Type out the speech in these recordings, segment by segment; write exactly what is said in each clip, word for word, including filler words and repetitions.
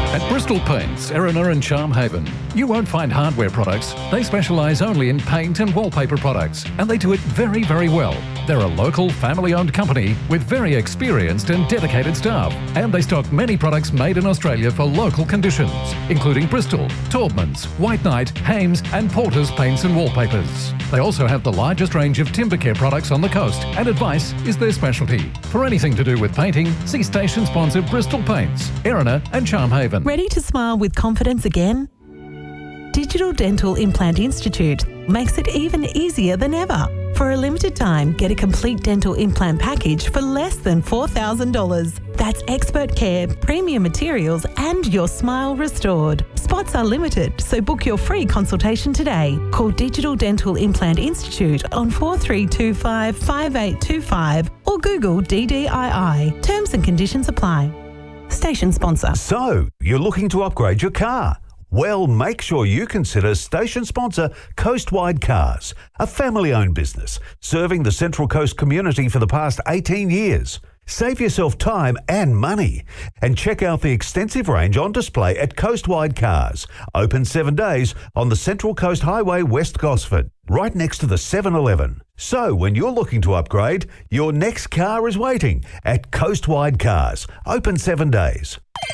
At Bristol Paints, Erina and Charmhaven, you won't find hardware products. They specialise only in paint and wallpaper products, and they do it very, very well. They're a local, family-owned company with very experienced and dedicated staff, and they stock many products made in Australia for local conditions, including Bristol, Taubmans, White Knight, Hames and Porter's paints and wallpapers. They also have the largest range of timber care products on the coast, and advice is their specialty. For anything to do with painting, see station sponsor Bristol Paints, Erina and Charmhaven. Ready to smile with confidence again? Digital Dental Implant Institute makes it even easier than ever. For a limited time, get a complete dental implant package for less than four thousand dollars. That's expert care, premium materials and your smile restored. Spots are limited, so book your free consultation today. Call Digital Dental Implant Institute on four three two five, five eight two five or Google D D I I. Terms and conditions apply. Station sponsor. So, you're looking to upgrade your car? Well, make sure you consider station sponsor Coastwide Cars, a family-owned business serving the Central Coast community for the past eighteen years. Save yourself time and money and check out the extensive range on display at Coastwide Cars, open seven days on the Central Coast Highway, West Gosford, right next to the seven eleven. So when you're looking to upgrade, your next car is waiting at Coastwide Cars, open seven days.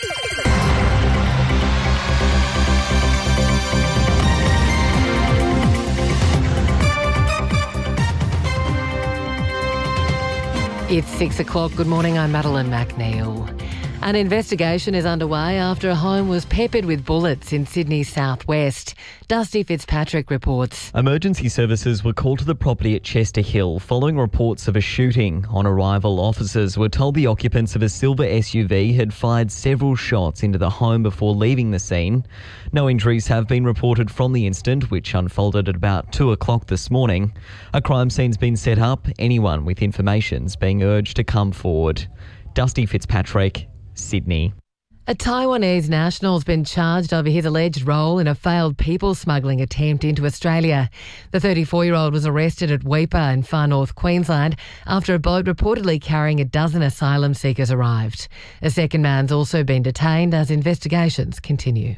It's six o'clock. Good morning, I'm Madeline McNeil. An investigation is underway after a home was peppered with bullets in Sydney's southwest. Dusty Fitzpatrick reports. Emergency services were called to the property at Chester Hill following reports of a shooting. On arrival, officers were told the occupants of a silver S U V had fired several shots into the home before leaving the scene. No injuries have been reported from the incident, which unfolded at about two o'clock this morning. A crime scene's been set up. Anyone with information's being urged to come forward. Dusty Fitzpatrick, Sydney. A Taiwanese national has been charged over his alleged role in a failed people smuggling attempt into Australia. The thirty-four-year-old was arrested at Weipa in far north Queensland after a boat reportedly carrying a dozen asylum seekers arrived. A second man's also been detained as investigations continue.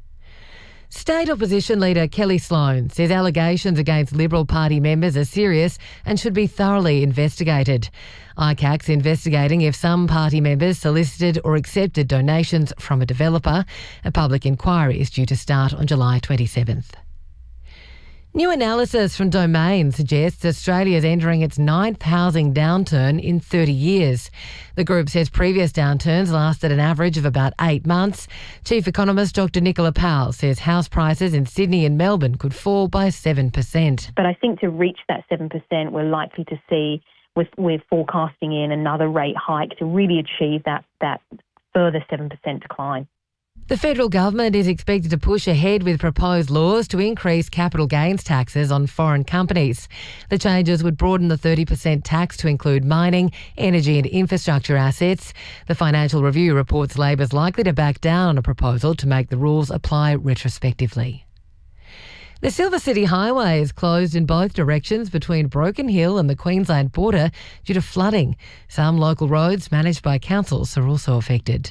State opposition leader Kelly Sloan says allegations against Liberal Party members are serious and should be thoroughly investigated. I C A C's investigating if some party members solicited or accepted donations from a developer. A public inquiry is due to start on July twenty-seventh. New analysis from Domain suggests Australia is entering its ninth housing downturn in thirty years. The group says previous downturns lasted an average of about eight months. Chief economist Doctor Nicola Powell says house prices in Sydney and Melbourne could fall by seven percent. But I think to reach that seven percent, we're likely to see, we're, we're forecasting in another rate hike to really achieve that, that further seven percent decline. The federal government is expected to push ahead with proposed laws to increase capital gains taxes on foreign companies. The changes would broaden the thirty percent tax to include mining, energy and infrastructure assets. The Financial Review reports Labor's likely to back down on a proposal to make the rules apply retrospectively. The Silver City Highway is closed in both directions between Broken Hill and the Queensland border due to flooding. Some local roads managed by councils are also affected.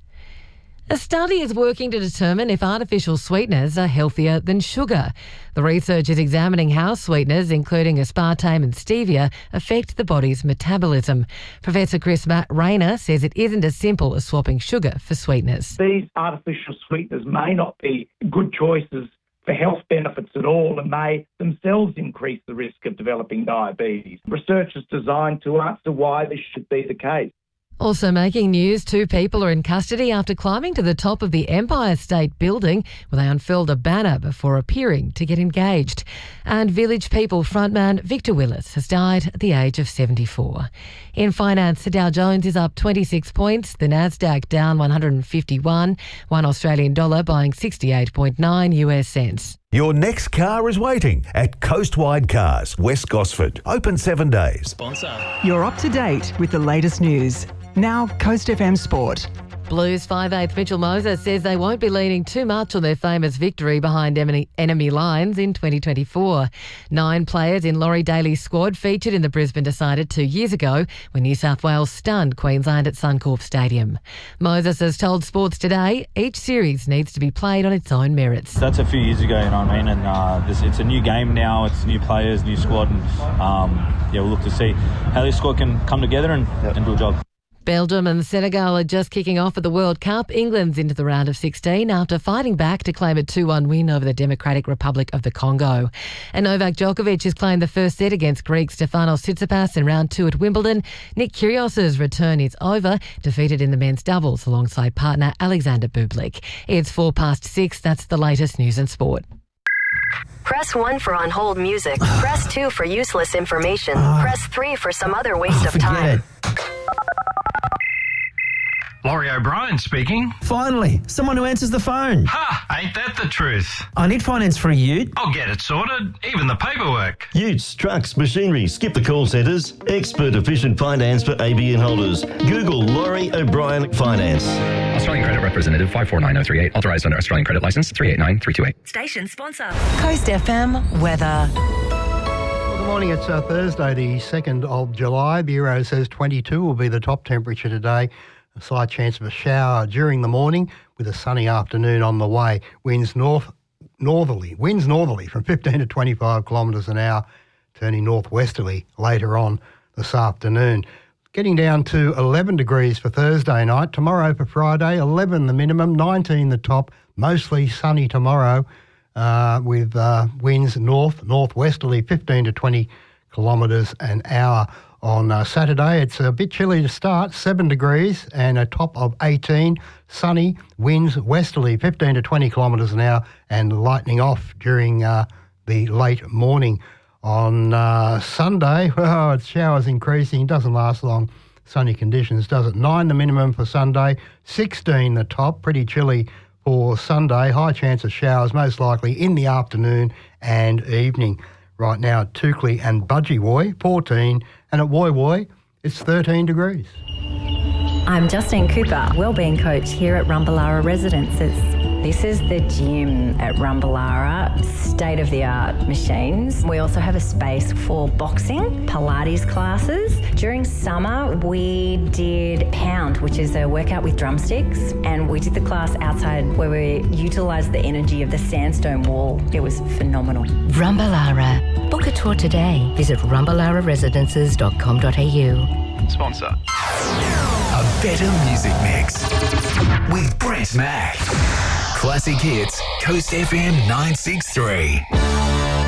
A study is working to determine if artificial sweeteners are healthier than sugar. The research is examining how sweeteners, including aspartame and stevia, affect the body's metabolism. Professor Chris Rayner says it isn't as simple as swapping sugar for sweeteners. These artificial sweeteners may not be good choices for health benefits at all and may themselves increase the risk of developing diabetes. Research is designed to answer why this should be the case. Also making news, two people are in custody after climbing to the top of the Empire State Building where they unfurled a banner before appearing to get engaged. And Village People frontman Victor Willis has died at the age of seventy-four. In finance, the Dow Jones is up twenty-six points, the Nasdaq down one hundred fifty-one, one Australian dollar buying sixty-eight point nine US cents. Your next car is waiting at Coastwide Cars, West Gosford, open seven days. Sponsor. You're up to date with the latest news. Now, Coast F M Sport. Blues five-eighth Mitchell Moses says they won't be leaning too much on their famous victory behind enemy, enemy lines in twenty twenty-four. Nine players in Laurie Daly's squad featured in the Brisbane decider two years ago when New South Wales stunned Queensland at Suncorp Stadium. Moses has told Sports Today each series needs to be played on its own merits. That's a few years ago, you know what I mean? And uh, this, it's a new game now, it's new players, new squad, and um, yeah, we'll look to see how this squad can come together and, yep. and do a job. Belgium and Senegal are just kicking off at the World Cup. England's into the round of sixteen after fighting back to claim a two one win over the Democratic Republic of the Congo. And Novak Djokovic is playing the first set against Greek Stefanos Tsitsipas in round two at Wimbledon. Nick Kyrgios's return is over, defeated in the men's doubles alongside partner Alexander Bublik. It's four past six. That's the latest news and sport. Press one for on hold music. Press two for useless information. Uh, Press three for some other waste oh, of time. It. Laurie O'Brien speaking. Finally, someone who answers the phone. Ha! Ain't that the truth? I need finance for a ute. I'll get it sorted, even the paperwork. Utes, trucks, machinery, skip the call centres. Expert efficient finance for A B N holders. Google Laurie O'Brien Finance. Australian Credit Representative five four nine zero three eight. Authorised under Australian Credit Licence three eight nine three two eight. Station sponsor. Coast F M weather. Good morning, it's uh, Thursday the second of July. Bureau says twenty-two will be the top temperature today. A slight chance of a shower during the morning with a sunny afternoon on the way. Winds north northerly, winds northerly from fifteen to twenty-five kilometres an hour, turning northwesterly later on this afternoon. Getting down to eleven degrees for Thursday night. Tomorrow for Friday, eleven the minimum, nineteen the top, mostly sunny tomorrow uh, with uh, winds north, northwesterly, fifteen to twenty kilometres an hour. On uh, Saturday, it's a bit chilly to start, seven degrees and a top of eighteen. Sunny, winds westerly, fifteen to twenty kilometres an hour and lightening off during uh, the late morning. On uh, Sunday, oh, it's showers increasing, doesn't last long. Sunny conditions, does it? nine the minimum for Sunday, sixteen the top, pretty chilly for Sunday. High chance of showers, most likely in the afternoon and evening. Right now at Toukley and Budgewoi, fourteen, and at Woi Woi, it's thirteen degrees. I'm Justine Cooper, wellbeing coach here at Rumballara Residences. This is the gym at Rumballara, state-of-the-art machines. We also have a space for boxing, Pilates classes. During summer, we did Pound, which is a workout with drumsticks, and we did the class outside where we utilised the energy of the sandstone wall. It was phenomenal. Rumballara. Book a tour today. Visit rumballara residences dot com dot a u. Sponsor. A better music mix with Brett Mack. Classic hits, Coast F M nine six three.